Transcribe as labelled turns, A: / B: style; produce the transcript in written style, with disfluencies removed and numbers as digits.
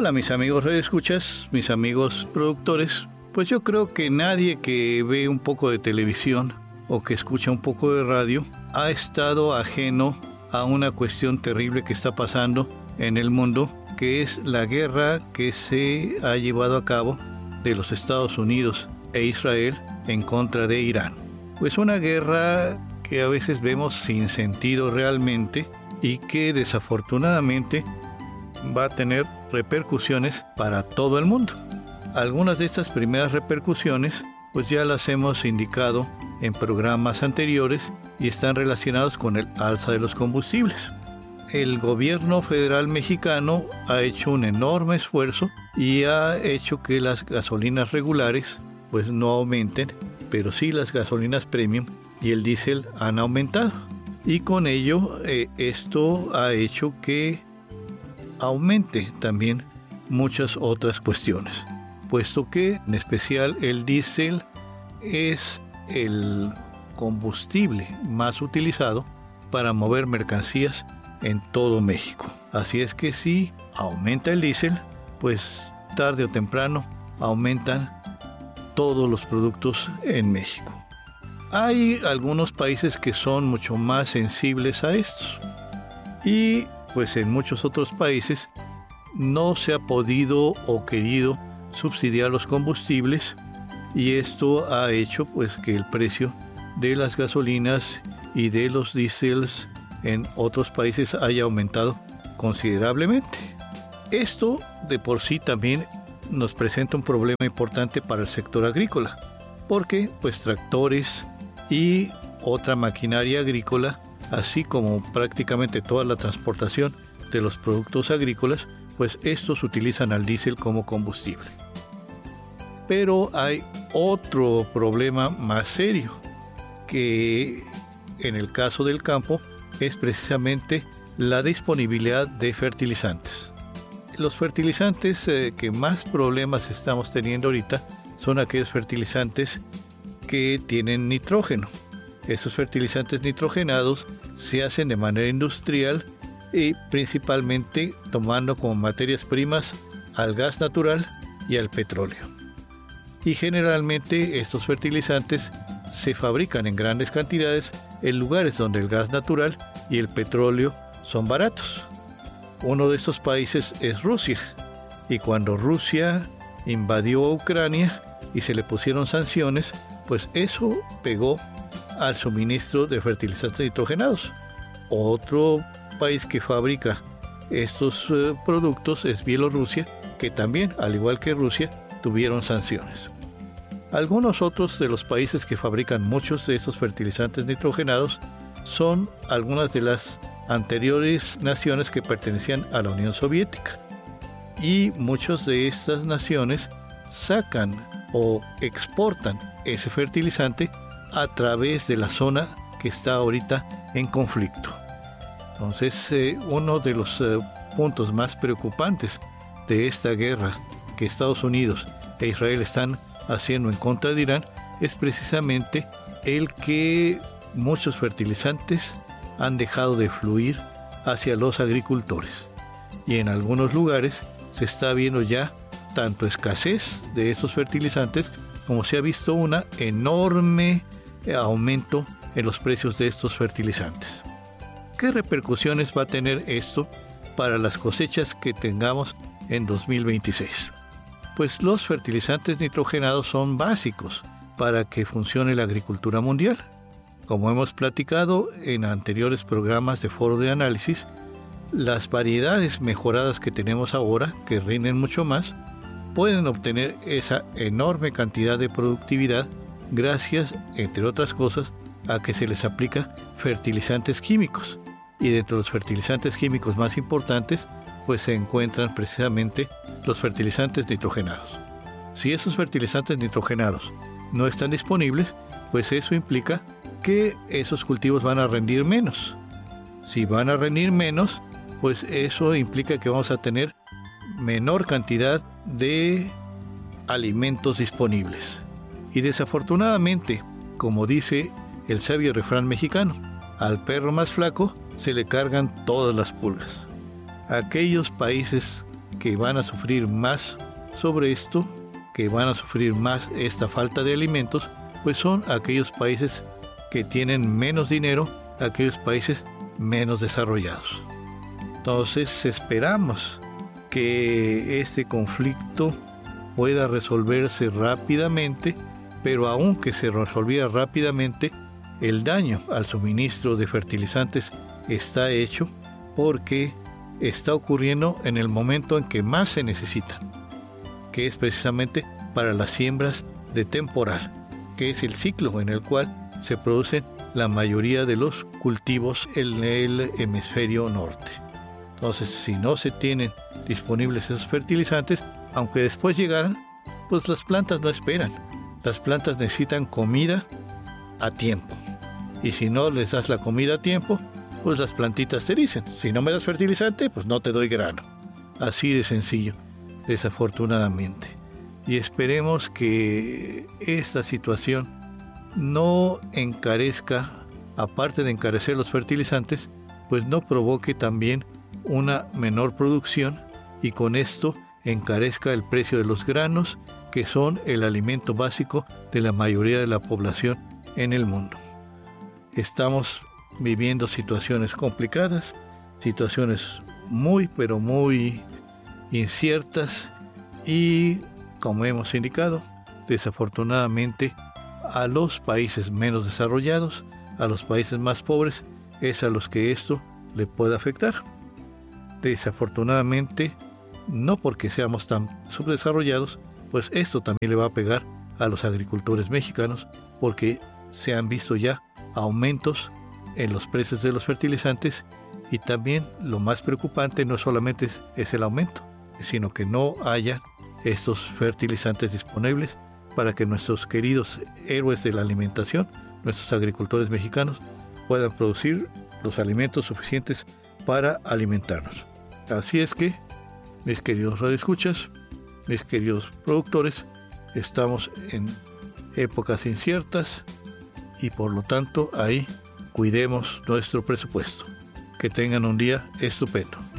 A: Hola mis amigos radioescuchas, mis amigos productores. Pues yo creo que nadie que ve un poco de televisión o que escucha un poco de radio ha estado ajeno a una cuestión terrible que está pasando en el mundo, que es la guerra que se ha llevado a cabo de los Estados Unidos e Israel en contra de Irán. Pues una guerra que a veces vemos sin sentido realmente y que desafortunadamente va a tener repercusiones para todo el mundo. Algunas de estas primeras repercusiones pues ya las hemos indicado en programas anteriores y están relacionados con el alza de los combustibles. El gobierno federal mexicano ha hecho un enorme esfuerzo y ha hecho que las gasolinas regulares pues no aumenten, pero sí las gasolinas premium y el diésel han aumentado. Y con ello esto ha hecho que aumente también muchas otras cuestiones, puesto que en especial el diésel es el combustible más utilizado para mover mercancías en todo México. Así es que si aumenta el diésel, pues tarde o temprano aumentan todos los productos en México. Hay algunos países que son mucho más sensibles a esto y pues en muchos otros países no se ha podido o querido subsidiar los combustibles y esto ha hecho pues que el precio de las gasolinas y de los diésels en otros países haya aumentado considerablemente. Esto de por sí también nos presenta un problema importante para el sector agrícola, porque pues tractores y otra maquinaria agrícola, así como prácticamente toda la transportación de los productos agrícolas, pues estos utilizan al diésel como combustible. Pero hay otro problema más serio, que en el caso del campo es precisamente la disponibilidad de fertilizantes. Los fertilizantes que más problemas estamos teniendo ahorita son aquellos fertilizantes que tienen nitrógeno. Estos fertilizantes nitrogenados se hacen de manera industrial y principalmente tomando como materias primas al gas natural y al petróleo. Y generalmente estos fertilizantes se fabrican en grandes cantidades en lugares donde el gas natural y el petróleo son baratos. Uno de estos países es Rusia, y cuando Rusia invadió a Ucrania y se le pusieron sanciones, pues eso pegó al suministro de fertilizantes nitrogenados. Otro país que fabrica estos productos es Bielorrusia, que también, al igual que Rusia, tuvieron sanciones. Algunos otros de los países que fabrican muchos de estos fertilizantes nitrogenados son algunas de las anteriores naciones que pertenecían a la Unión Soviética. Y muchas de estas naciones sacan o exportan ese fertilizante a través de la zona que está ahorita en conflicto. Entonces, uno de los puntos más preocupantes de esta guerra que Estados Unidos e Israel están haciendo en contra de Irán es precisamente el que muchos fertilizantes han dejado de fluir hacia los agricultores. Y en algunos lugares se está viendo ya tanto escasez de estos fertilizantes como se ha visto un enorme aumento en los precios de estos fertilizantes. ¿Qué repercusiones va a tener esto para las cosechas que tengamos en 2026? Pues los fertilizantes nitrogenados son básicos para que funcione la agricultura mundial. Como hemos platicado en anteriores programas de foro de análisis, las variedades mejoradas que tenemos ahora, que rinden mucho más, pueden obtener esa enorme cantidad de productividad gracias, entre otras cosas, a que se les aplica fertilizantes químicos. Y dentro de los fertilizantes químicos más importantes, pues se encuentran precisamente los fertilizantes nitrogenados. Si esos fertilizantes nitrogenados no están disponibles, pues eso implica que esos cultivos van a rendir menos. Si van a rendir menos, pues eso implica que vamos a tener menor cantidad de alimentos disponibles. Y desafortunadamente, como dice el sabio refrán mexicano, al perro más flaco se le cargan todas las pulgas. Aquellos países que van a sufrir más sobre esto, que van a sufrir más esta falta de alimentos, pues son aquellos países que tienen menos dinero, aquellos países menos desarrollados. Entonces esperamos que este conflicto pueda resolverse rápidamente, pero aunque se resolviera rápidamente, el daño al suministro de fertilizantes está hecho porque está ocurriendo en el momento en que más se necesitan, que es precisamente para las siembras de temporal, que es el ciclo en el cual se producen la mayoría de los cultivos en el hemisferio norte. Entonces, si no se tienen disponibles esos fertilizantes, aunque después llegaran, pues las plantas no esperan. Las plantas necesitan comida a tiempo. Y si no les das la comida a tiempo, pues las plantitas te dicen, si no me das fertilizante, pues no te doy grano. Así de sencillo, desafortunadamente. Y esperemos que esta situación no encarezca, aparte de encarecer los fertilizantes, pues no provoque también una menor producción y con esto encarezca el precio de los granos, que son el alimento básico de la mayoría de la población en el mundo. Estamos viviendo situaciones complicadas, situaciones muy inciertas y, como hemos indicado, desafortunadamente a los países menos desarrollados, a los países más pobres, es a los que esto le puede afectar. Desafortunadamente, no porque seamos tan subdesarrollados, pues esto también le va a pegar a los agricultores mexicanos, porque se han visto ya aumentos en los precios de los fertilizantes y también lo más preocupante no solamente es el aumento, sino que no haya estos fertilizantes disponibles para que nuestros queridos héroes de la alimentación, nuestros agricultores mexicanos, puedan producir los alimentos suficientes para alimentarnos. Así es que, mis queridos radioescuchas, mis queridos productores, estamos en épocas inciertas y por lo tanto ahí cuidemos nuestro presupuesto. Que tengan un día estupendo.